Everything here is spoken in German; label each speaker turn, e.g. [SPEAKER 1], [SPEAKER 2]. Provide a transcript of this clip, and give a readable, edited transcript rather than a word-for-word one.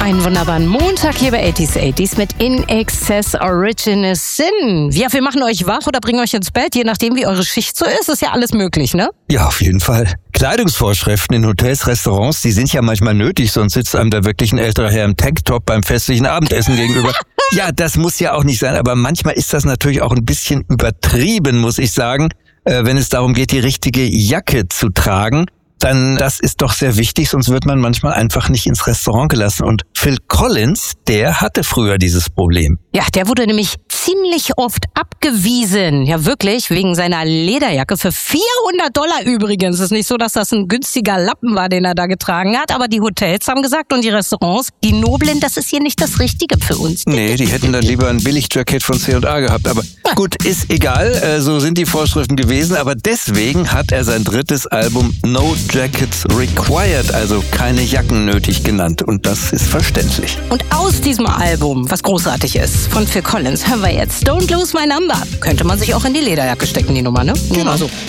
[SPEAKER 1] Einen wunderbaren Montag hier bei 80s mit In Excess Original Sin. Ja, wir machen euch wach oder bringen euch ins Bett, je nachdem wie eure Schicht so ist ja alles möglich, ne?
[SPEAKER 2] Ja, auf jeden Fall. Kleidungsvorschriften in Hotels, Restaurants, die sind ja manchmal nötig, sonst sitzt einem da wirklich ein älterer Herr im Tanktop beim festlichen Abendessen gegenüber. Ja, das muss ja auch nicht sein, aber manchmal ist das natürlich auch ein bisschen übertrieben, muss ich sagen, wenn es darum geht, die richtige Jacke zu tragen. Dann das ist doch sehr wichtig, sonst wird man manchmal einfach nicht ins Restaurant gelassen. Und Phil Collins, der hatte früher dieses Problem.
[SPEAKER 1] Ja, der wurde nämlich ziemlich oft abgewiesen. Ja, wirklich, wegen seiner Lederjacke für $400 übrigens. Es ist nicht so, dass das ein günstiger Lappen war, den er da getragen hat, aber die Hotels haben gesagt und die Restaurants, die Noblen, das ist hier nicht das Richtige für uns.
[SPEAKER 2] Nee, die hätten dann lieber ein Billigjackett von C&A gehabt. Aber gut, ist egal, so sind die Vorschriften gewesen. Aber deswegen hat er sein drittes Album No Jackets Required, also keine Jacken nötig genannt. Und das ist verständlich.
[SPEAKER 1] Und aus diesem Album, was großartig ist, von Phil Collins, hören wir jetzt Don't Lose My Number. Könnte man sich auch in die Lederjacke stecken, die Nummer, ne?
[SPEAKER 2] Genau so.